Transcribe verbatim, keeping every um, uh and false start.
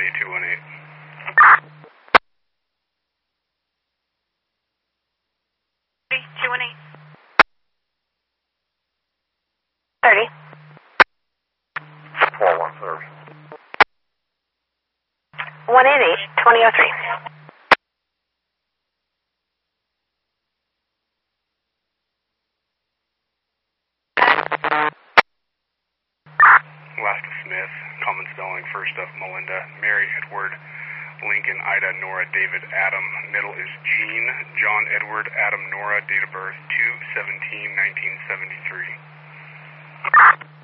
thirty two one eight. two one eight. thirty. four one three. one eight eight, twenty oh three. Last of Smith, common spelling, first of Melinda, Mary, Edward, Lincoln, Ida, Nora, David, Adam, middle is Jean, John, Edward, Adam, Nora, date of birth two seventeen nineteen seventy-three.